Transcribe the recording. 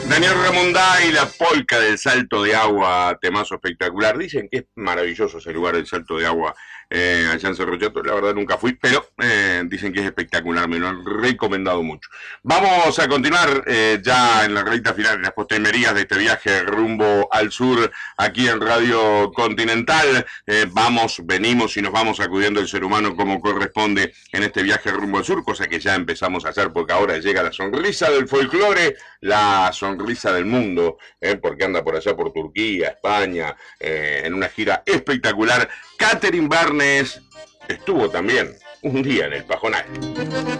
Daniel Ramondá y la polca del salto de agua, temazo espectacular. Dicen que es maravilloso ese lugar del salto de agua allá en Cerro Chato. La verdad nunca fui, pero dicen que es espectacular. Me lo han recomendado mucho. Vamos a continuar ya en la recta final, en las postrimerías de este viaje rumbo al sur, aquí en Radio Continental. Vamos, venimos y nos vamos acudiendo el ser humano como corresponde en este viaje rumbo al sur, cosa que ya empezamos a hacer porque ahora llega la sonrisa del folclore, la sonrisa del mundo, porque anda por allá por Turquía, España, en una gira espectacular. Catherine Barnes estuvo también un día en el Pajonal.